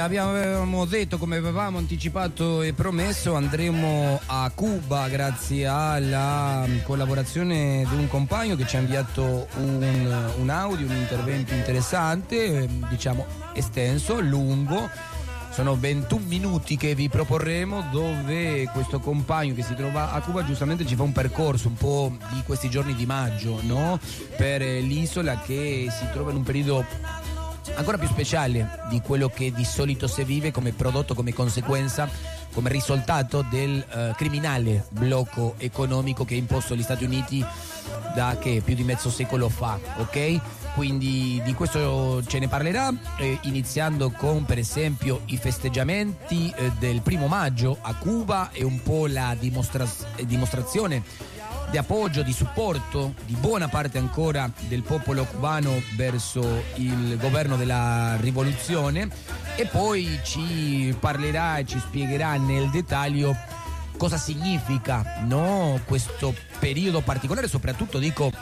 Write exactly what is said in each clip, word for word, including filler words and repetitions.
Abbiamo detto, come avevamo anticipato e promesso, andremo a Cuba grazie alla collaborazione di un compagno che ci ha inviato un, un audio, un intervento interessante, diciamo estenso, lungo. Sono ventuno minuti che vi proporremo, dove questo compagno che si trova a Cuba giustamente ci fa un percorso un po' di questi giorni di maggio, no? Per l'isola che si trova in un periodo ancora più speciale di quello che di solito si vive come prodotto, come conseguenza, come risultato del uh, criminale blocco economico che ha imposto gli Stati Uniti da che più di mezzo secolo fa, ok? Quindi di questo ce ne parlerà, eh, iniziando con per esempio i festeggiamenti eh, del primo maggio a Cuba e un po' la dimostra- dimostrazione di appoggio, di supporto di buona parte ancora del popolo cubano verso il governo della rivoluzione, e poi ci parlerà e ci spiegherà nel dettaglio cosa significa, no, questo periodo particolare, soprattutto dico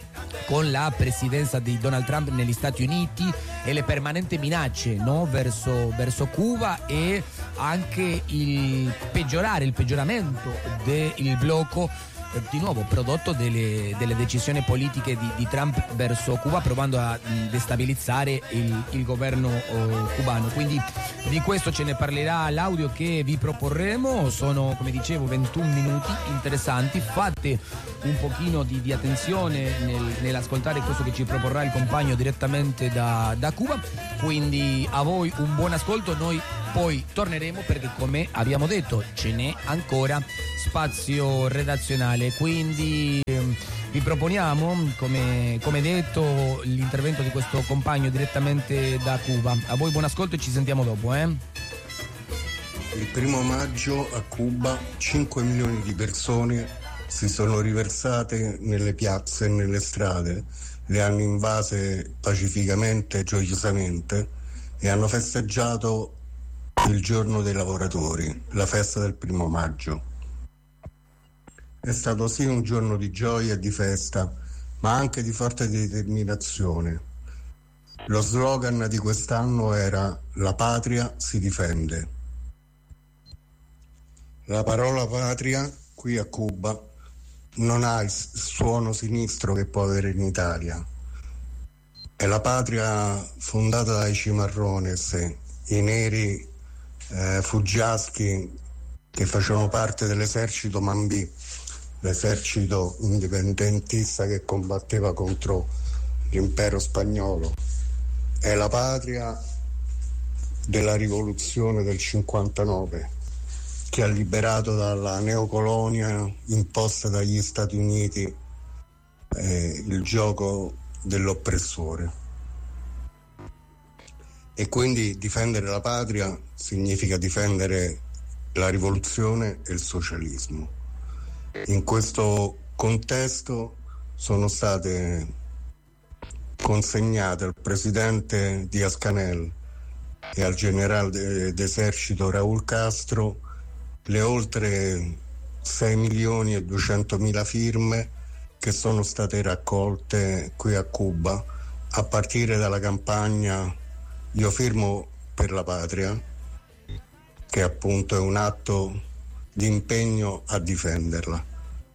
con la presidenza di Donald Trump negli Stati Uniti e le permanenti minacce, no, verso, verso Cuba, e anche il peggiorare, il peggioramento del blocco, di nuovo prodotto delle, delle decisioni politiche di, di Trump verso Cuba, provando a destabilizzare il, il governo oh, cubano. Quindi di questo ce ne parlerà l'audio che vi proporremo. Sono, come dicevo, ventuno minuti interessanti. Fate un pochino di, di attenzione nel, nell'ascoltare questo che ci proporrà il compagno direttamente da, da Cuba. Quindi a voi un buon ascolto. Noi poi torneremo perché, come abbiamo detto, ce n'è ancora spazio redazionale, quindi ehm, vi proponiamo, come, come detto, l'intervento di questo compagno direttamente da Cuba. A voi buon ascolto e ci sentiamo dopo, eh? Il primo maggio a Cuba cinque milioni di persone si sono riversate nelle piazze e nelle strade, le hanno invase pacificamente e gioiosamente e hanno festeggiato il giorno dei lavoratori, la festa del primo maggio. È stato sì un giorno di gioia e di festa, ma anche di forte determinazione. Lo slogan di quest'anno era "La patria si difende". La parola patria qui a Cuba non ha il suono sinistro che può avere in Italia. È la patria fondata dai cimarrones, i neri eh, fuggiaschi che facevano parte dell'esercito Mambì, l'esercito indipendentista che combatteva contro l'impero spagnolo. È la patria della rivoluzione del cinquantanove, che ha liberato dalla neocolonia imposta dagli Stati Uniti eh, il gioco dell'oppressore. E quindi difendere la patria significa difendere la rivoluzione e il socialismo. In questo contesto sono state consegnate al presidente Díaz-Canel e al generale d'esercito Raúl Castro le oltre sei milioni e duecentomila firme che sono state raccolte qui a Cuba a partire dalla campagna Io firmo per la patria, che appunto è un atto di impegno a difenderla.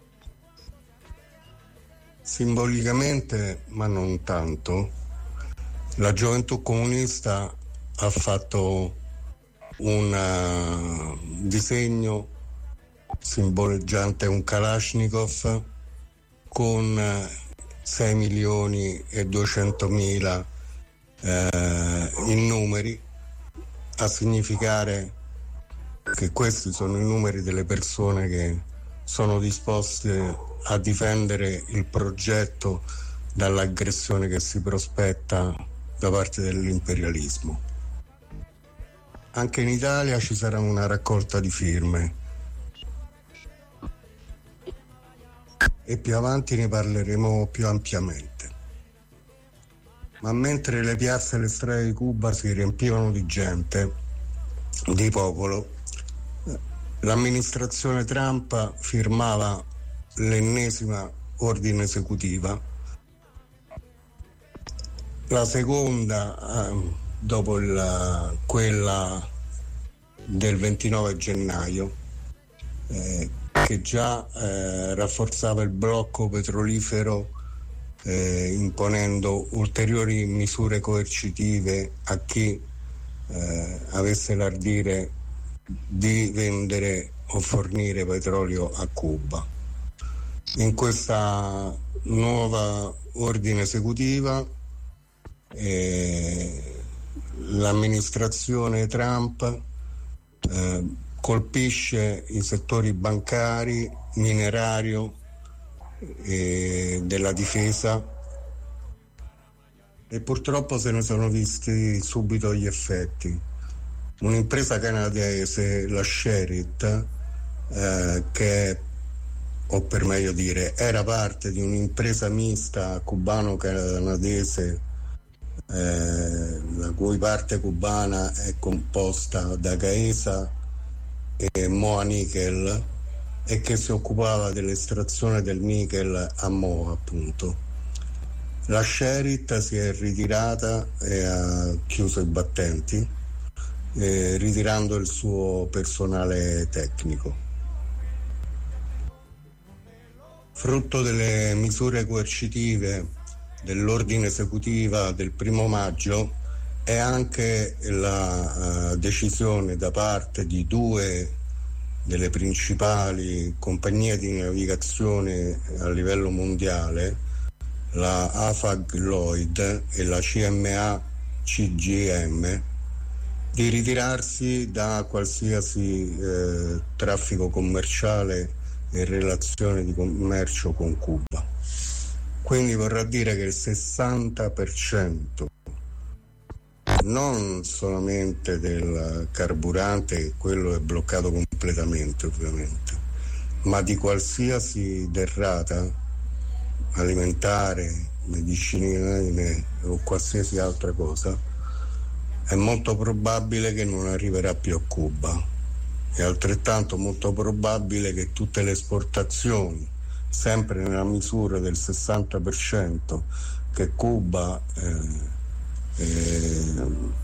Simbolicamente, ma non tanto, la gioventù comunista ha fatto un uh, disegno simboleggiante un Kalashnikov con uh, sei milioni e duecentomila uh, in numeri, a significare che questi sono i numeri delle persone che sono disposte a difendere il progetto dall'aggressione che si prospetta da parte dell'imperialismo. Anche in Italia ci sarà una raccolta di firme e più avanti ne parleremo più ampiamente. Ma mentre le piazze e le strade di Cuba si riempivano di gente, di popolo, l'amministrazione Trump firmava l'ennesima ordine esecutiva, la seconda eh, dopo il, quella del ventinove gennaio, eh, che già eh, rafforzava il blocco petrolifero, eh, imponendo ulteriori misure coercitive a chi eh, avesse l'ardire di vendere o fornire petrolio a Cuba. In questa nuova ordine esecutiva eh, l'amministrazione Trump eh, colpisce i settori bancari, minerario e della difesa, e purtroppo se ne sono visti subito gli effetti. Un'impresa canadese, la Sherit, eh, che o per meglio dire era parte di un'impresa mista cubano-canadese, eh, la cui parte cubana è composta da Gaesa e Moa Nickel, e che si occupava dell'estrazione del nickel a Moa, appunto. La Sherit si è ritirata e ha chiuso i battenti, eh, ritirando il suo personale tecnico. Frutto delle misure coercitive dell'ordine esecutiva del primo maggio è anche la uh, decisione da parte di due delle principali compagnie di navigazione a livello mondiale, la Hapag Lloyd e la C M A C G M, di ritirarsi da qualsiasi eh, traffico commerciale e relazione di commercio con Cuba. Quindi vorrà dire che il sessanta per cento non solamente del carburante, che quello è bloccato completamente ovviamente, ma di qualsiasi derrata alimentare, medicinale o qualsiasi altra cosa, è molto probabile che non arriverà più a Cuba. È altrettanto molto probabile che tutte le esportazioni, sempre nella misura del sessanta per cento che Cuba eh, eh,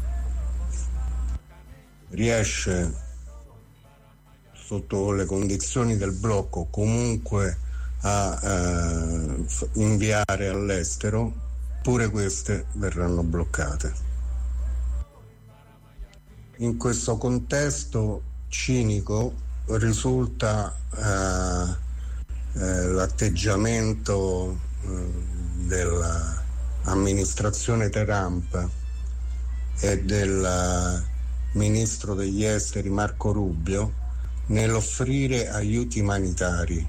riesce, sotto le condizioni del blocco, comunque a eh, inviare all'estero, pure queste verranno bloccate. In questo contesto cinico risulta eh, eh, l'atteggiamento eh, dell'amministrazione Trump e del ministro degli esteri Marco Rubio nell'offrire aiuti umanitari.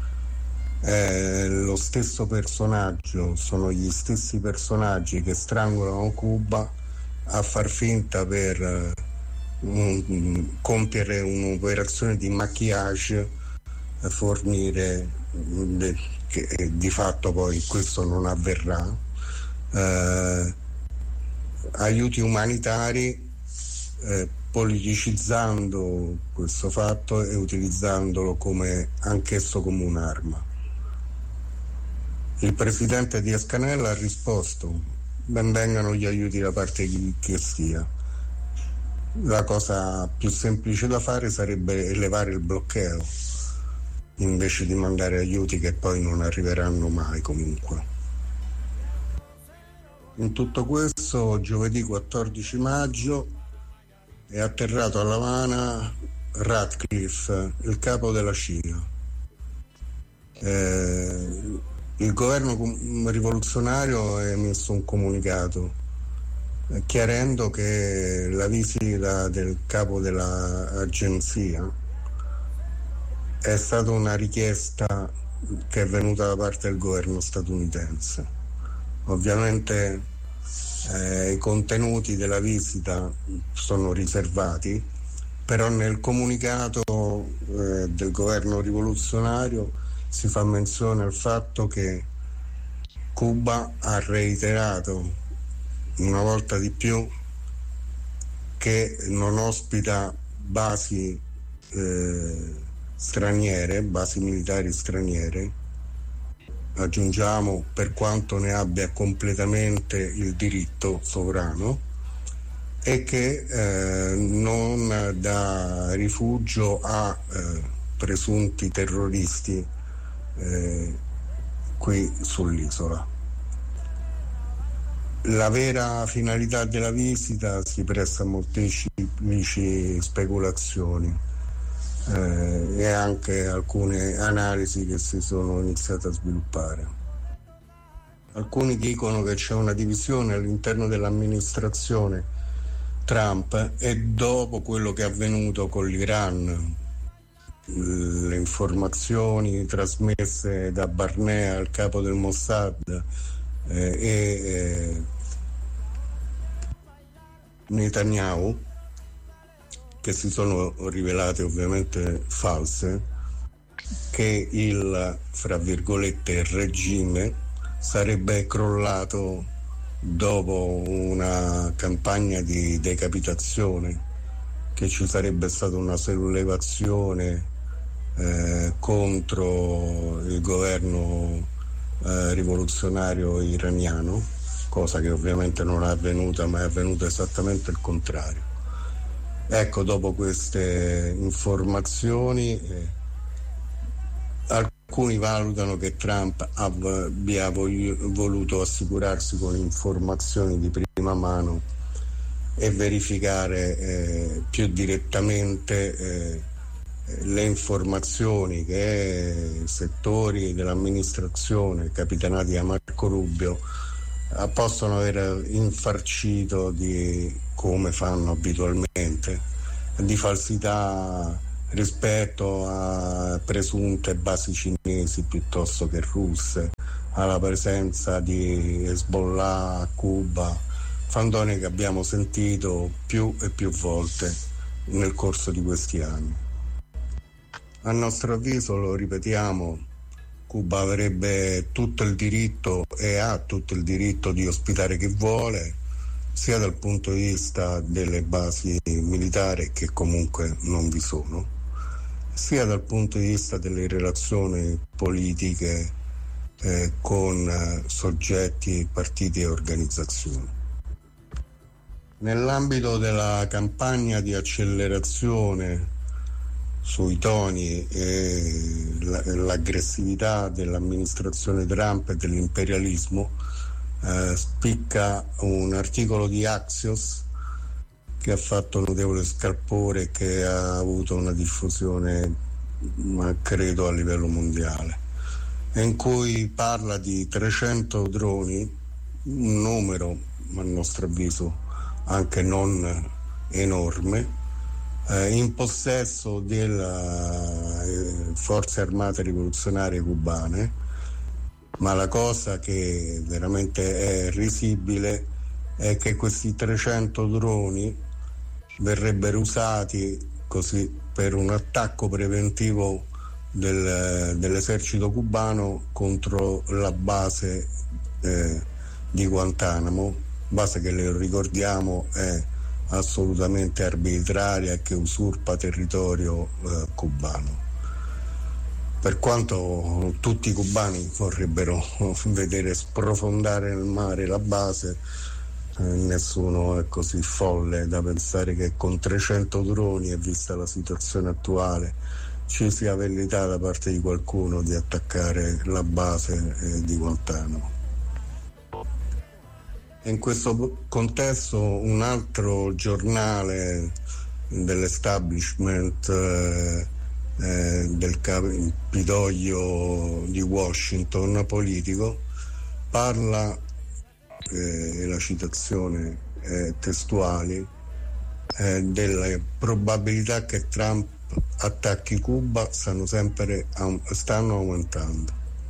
È lo stesso personaggio, sono gli stessi personaggi che strangolano Cuba a far finta per Un, compiere un'operazione di maquillage, a fornire de, che di fatto poi questo non avverrà, eh, aiuti umanitari, eh, politicizzando questo fatto e utilizzandolo come anch'esso come un'arma. Il presidente Díaz-Canel ha risposto: ben vengano gli aiuti da parte di chi che sia. La cosa più semplice da fare sarebbe elevare il bloccao invece di mandare aiuti che poi non arriveranno mai comunque. In tutto questo, giovedì quattordici maggio è atterrato a La Habana Ratcliffe, il capo della C I A. Eh, il governo rivoluzionario ha emesso un comunicato chiarendo che la visita del capo dell'agenzia è stata una richiesta che è venuta da parte del governo statunitense. Ovviamente eh, i contenuti della visita sono riservati, però nel comunicato eh, del governo rivoluzionario si fa menzione al fatto che Cuba ha reiterato una volta di più che non ospita basi eh, straniere, basi militari straniere, aggiungiamo per quanto ne abbia completamente il diritto sovrano, e che eh, non dà rifugio a eh, presunti terroristi eh, qui sull'isola. La vera finalità della visita si presta a molteplici speculazioni eh, e anche alcune analisi che si sono iniziate a sviluppare. Alcuni dicono che c'è una divisione all'interno dell'amministrazione Trump e dopo quello che è avvenuto con l'Iran, le informazioni trasmesse da Barnea, il capo del Mossad, eh, e eh, Netanyahu, che si sono rivelate ovviamente false, che il, fra virgolette, regime sarebbe crollato dopo una campagna di decapitazione, che ci sarebbe stata una sollevazione eh, contro il governo eh, rivoluzionario iraniano, cosa che ovviamente non è avvenuta, ma è avvenuto esattamente il contrario. Ecco, dopo queste informazioni eh, alcuni valutano che Trump abbia voluto assicurarsi con informazioni di prima mano e verificare eh, più direttamente eh, le informazioni che settori dell'amministrazione capitanati da Marco Rubio eh, possono aver infarcito di, come fanno abitualmente, di falsità rispetto a presunte basi cinesi piuttosto che russe, alla presenza di Hezbollah a Cuba, fandoni che abbiamo sentito più e più volte nel corso di questi anni. A nostro avviso, lo ripetiamo, Cuba avrebbe tutto il diritto e ha tutto il diritto di ospitare chi vuole, sia dal punto di vista delle basi militari, che comunque non vi sono, sia dal punto di vista delle relazioni politiche eh, con eh, soggetti, partiti e organizzazioni. Nell'ambito della campagna di accelerazione sui toni e l'aggressività dell'amministrazione Trump e dell'imperialismo, eh, spicca un articolo di Axios che ha fatto notevole scalpore e che ha avuto una diffusione, ma credo, a livello mondiale, in cui parla di trecento droni, un numero a nostro avviso anche non enorme, eh, in possesso delle forze armate rivoluzionarie cubane, ma la cosa che veramente è risibile è che questi trecento droni verrebbero usati così per un attacco preventivo del, dell'esercito cubano contro la base eh, di Guantanamo, base che, le ricordiamo, è assolutamente arbitraria e che usurpa territorio eh, cubano. Per quanto tutti i cubani vorrebbero vedere sprofondare nel mare la base, eh, nessuno è così folle da pensare che con trecento droni, e vista la situazione attuale, ci sia velleità da parte di qualcuno di attaccare la base eh, di Guantanamo. In questo contesto un altro giornale dell'establishment eh, eh, del Campidoglio di Washington politico parla, eh, e la citazione è testuale, eh, delle probabilità che Trump attacchi Cuba stanno sempre stanno aumentando.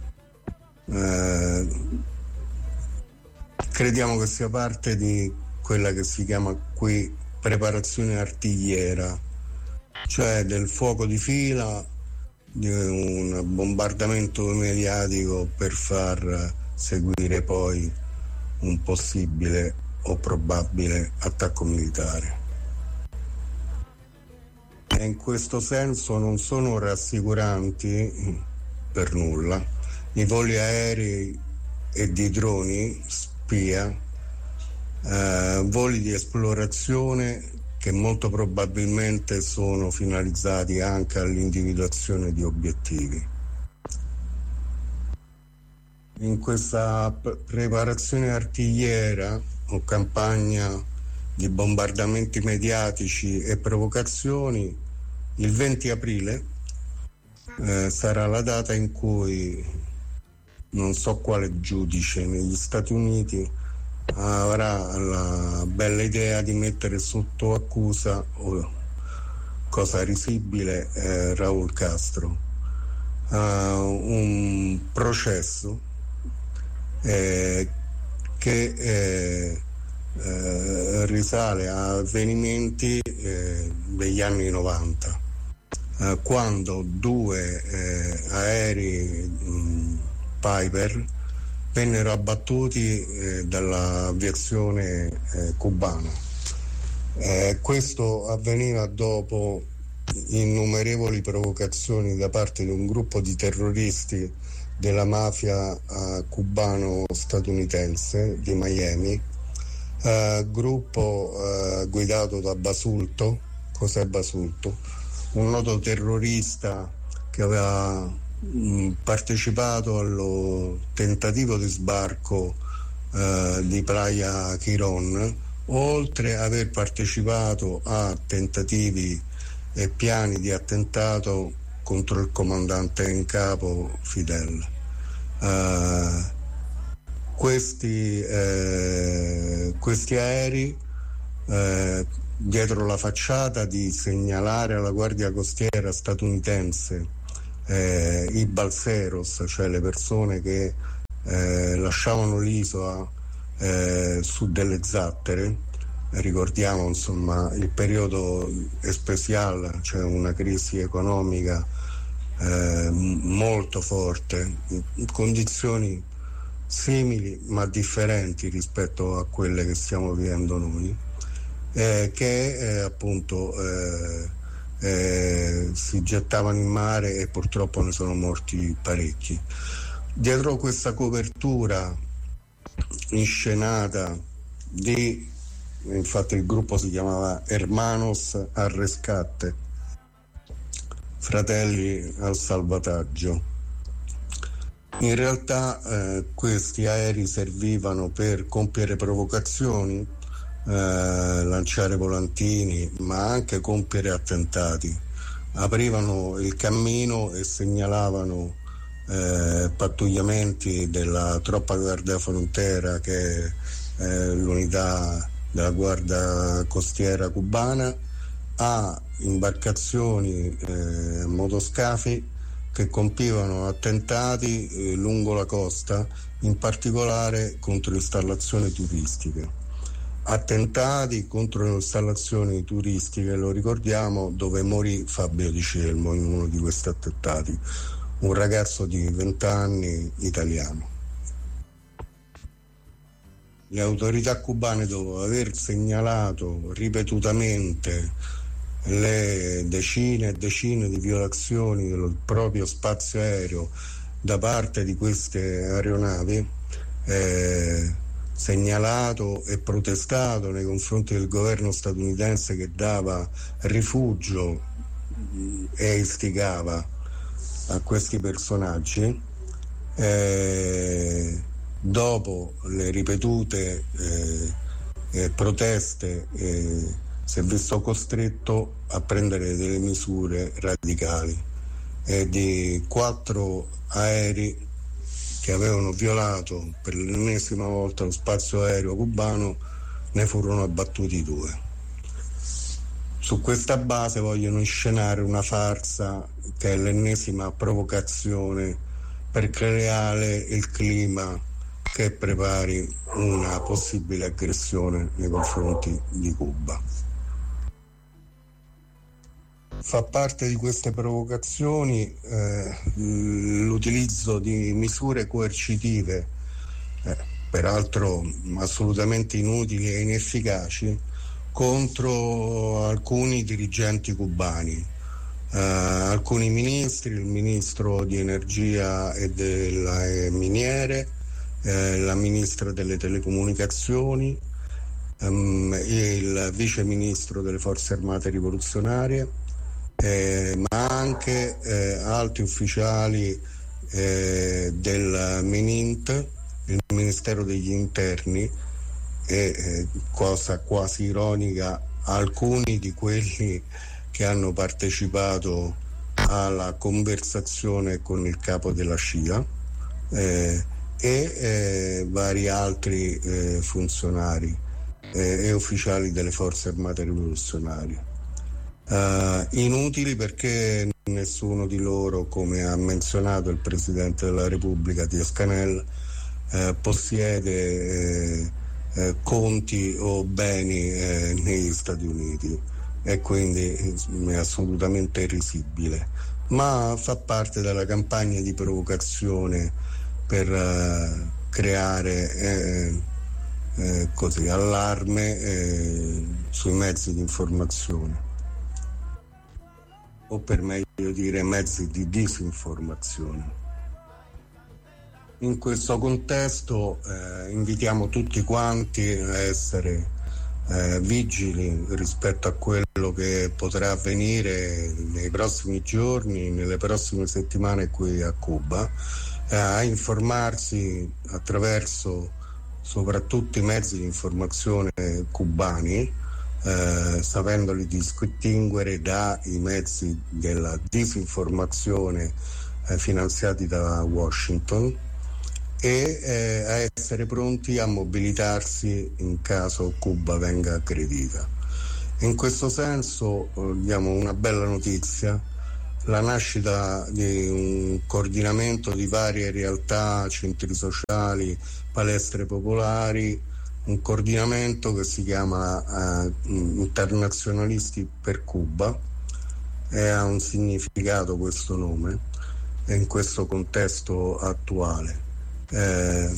Eh, crediamo che sia parte di quella che si chiama qui preparazione artigliera, cioè del fuoco di fila, di un bombardamento mediatico per far seguire poi un possibile o probabile attacco militare. E in questo senso non sono rassicuranti per nulla i voli aerei e di droni spia eh, voli di esplorazione che molto probabilmente sono finalizzati anche all'individuazione di obiettivi. In questa preparazione artigliera o campagna di bombardamenti mediatici e provocazioni, il venti aprile eh, sarà la data in cui non so quale giudice negli Stati Uniti avrà la bella idea di mettere sotto accusa, oh, cosa risibile, eh, Raúl Castro. Uh, un processo eh, che eh, eh, risale a avvenimenti eh, degli anni novanta, eh, quando due eh, aerei mh, Piper vennero abbattuti eh, dall'aviazione eh, cubana. Eh, questo avveniva dopo innumerevoli provocazioni da parte di un gruppo di terroristi della mafia eh, cubano-statunitense di Miami, eh, gruppo eh, guidato da Basulto. Cos'è Basulto? Un noto terrorista che aveva mh, partecipato allo tentativo di sbarco eh, di Playa Quirón, oltre ad aver partecipato a tentativi e piani di attentato contro il comandante in capo Fidel. Uh, questi, eh, questi aerei, eh, dietro la facciata di segnalare alla Guardia Costiera statunitense eh, i balseros, cioè le persone che eh, lasciavano l'isola eh, su delle zattere. Ricordiamo insomma il periodo especial, cioè una crisi economica eh, molto forte, in condizioni simili ma differenti rispetto a quelle che stiamo vivendo noi, eh, che eh, appunto eh, eh, si gettavano in mare e purtroppo ne sono morti parecchi. Dietro questa copertura inscenata di, infatti il gruppo si chiamava Hermanos al Rescate, fratelli al salvataggio, in realtà eh, questi aerei servivano per compiere provocazioni, eh, lanciare volantini, ma anche compiere attentati. Aprivano il cammino e segnalavano eh, pattugliamenti della troppa guardia frontiera, che è eh, l'unità della guardia costiera cubana, a imbarcazioni, eh, motoscafi che compivano attentati eh, lungo la costa, in particolare contro installazioni turistiche. Attentati contro installazioni turistiche, lo ricordiamo, dove morì Fabio Di Celmo in uno di questi attentati, un ragazzo di venti anni italiano. Le autorità cubane, dopo aver segnalato ripetutamente le decine e decine di violazioni del proprio spazio aereo da parte di queste aeronavi, eh, segnalato e protestato nei confronti del governo statunitense che dava rifugio e istigava a questi personaggi, eh, dopo le ripetute eh, eh, proteste eh, si è visto costretto a prendere delle misure radicali, e di quattro aerei che avevano violato per l'ennesima volta lo spazio aereo cubano ne furono abbattuti due. Su questa base vogliono inscenare una farsa che è l'ennesima provocazione per creare il clima che prepari una possibile aggressione nei confronti di Cuba. Fa parte di queste provocazioni eh, l'utilizzo di misure coercitive, eh, peraltro assolutamente inutili e inefficaci, contro alcuni dirigenti cubani, eh, alcuni ministri, il ministro di energia e delle miniere, eh, la ministra delle telecomunicazioni um, il vice ministro delle forze armate rivoluzionarie, eh, ma anche eh, alti ufficiali eh, del MININT, il Ministero degli Interni, e eh, cosa quasi ironica, alcuni di quelli che hanno partecipato alla conversazione con il capo della scia, eh, e eh, vari altri eh, funzionari eh, e ufficiali delle forze armate rivoluzionarie. Uh, inutili perché nessuno di loro, come ha menzionato il Presidente della Repubblica Diaz-Canel, eh, possiede eh, eh, conti o beni eh, negli Stati Uniti, e quindi è assolutamente irrisibile, ma fa parte della campagna di provocazione per uh, creare eh, eh, così, allarme eh, sui mezzi di informazione, o per meglio dire mezzi di disinformazione. In questo contesto eh, invitiamo tutti quanti a essere eh, vigili rispetto a quello che potrà avvenire nei prossimi giorni, nelle prossime settimane qui a Cuba, eh, a informarsi attraverso soprattutto i mezzi di informazione cubani, Eh, sapendoli distinguere dai mezzi della disinformazione eh, finanziati da Washington, e eh, a essere pronti a mobilitarsi in caso Cuba venga aggredita. In questo senso eh, diamo una bella notizia: la nascita di un coordinamento di varie realtà, centri sociali, palestre popolari, un coordinamento che si chiama eh, Internazionalisti per Cuba, e ha un significato questo nome in questo contesto attuale. Eh,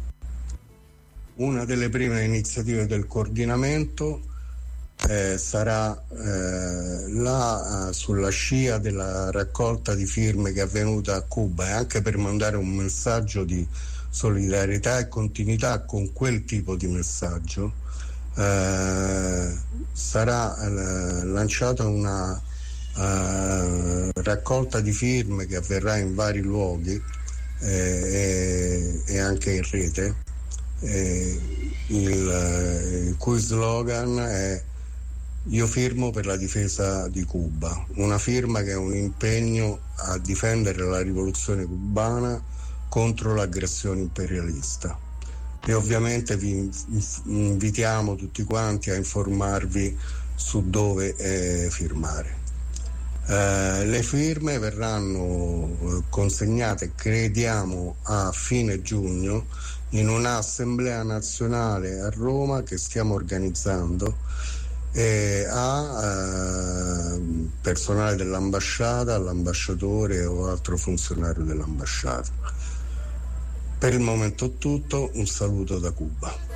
una delle prime iniziative del coordinamento eh, sarà eh, là eh, sulla scia della raccolta di firme che è avvenuta a Cuba, e anche per mandare un messaggio di solidarietà e continuità con quel tipo di messaggio, eh, sarà eh, lanciata una eh, raccolta di firme che avverrà in vari luoghi eh, e, e anche in rete, eh, il, il cui slogan è "Io firmo per la difesa di Cuba", una firma che è un impegno a difendere la rivoluzione cubana contro l'aggressione imperialista. E ovviamente vi invitiamo tutti quanti a informarvi su dove eh, firmare. Eh, le firme verranno consegnate, crediamo, a fine giugno in un'assemblea nazionale a Roma che stiamo organizzando, e a eh, personale dell'ambasciata, all'ambasciatore o altro funzionario dell'ambasciata. Per il momento è tutto, un saluto da Cuba.